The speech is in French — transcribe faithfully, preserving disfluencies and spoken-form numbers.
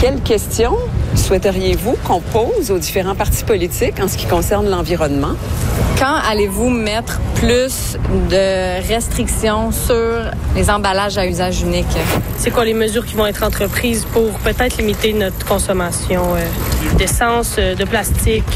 Quelles questions souhaiteriez-vous qu'on pose aux différents partis politiques en ce qui concerne l'environnement? Quand allez-vous mettre plus de restrictions sur les emballages à usage unique? C'est quoi les mesures qui vont être entreprises pour peut-être limiter notre consommation euh, d'essence, de plastique?